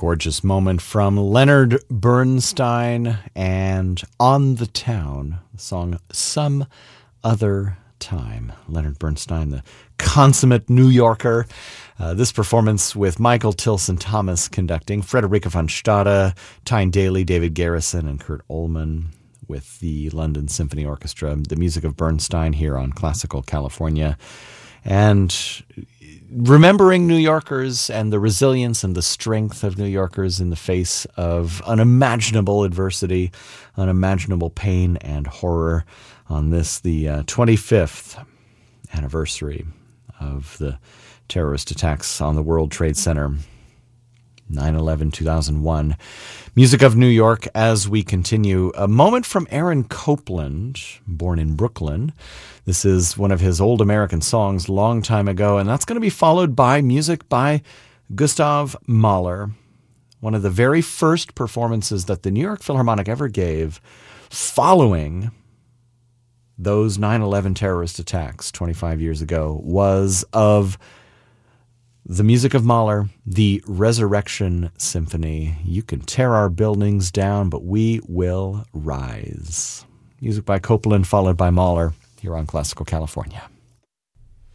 Gorgeous moment from Leonard Bernstein and On the Town, the song Some Other Time. Leonard Bernstein, the consummate New Yorker. This performance with Michael Tilson Thomas conducting, Frederica von Stade, Tyne Daly, David Garrison, and Kurt Ullman with the London Symphony Orchestra. The music of Bernstein here on Classical California. And remembering New Yorkers and the resilience and the strength of New Yorkers in the face of unimaginable adversity, unimaginable pain and horror on this, the 25th anniversary of the terrorist attacks on the World Trade Center, 9/11/2001. Music of New York as we continue. A moment from Aaron Copland, born in Brooklyn. This is one of his old American songs long time ago, and that's going to be followed by music by Gustav Mahler, one of the very first performances that the New York Philharmonic ever gave following those 9/11 terrorist attacks 25 years ago was of the music of Mahler, the Resurrection Symphony. You can tear our buildings down, but we will rise. Music by Copland, followed by Mahler, here on Classical California.